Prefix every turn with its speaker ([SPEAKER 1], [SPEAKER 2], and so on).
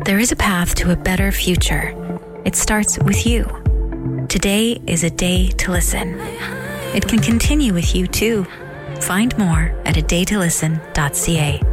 [SPEAKER 1] There is a path to a better future. It starts with you. Today is a day to listen. It can continue with you too. Find more at adaytolisten.ca.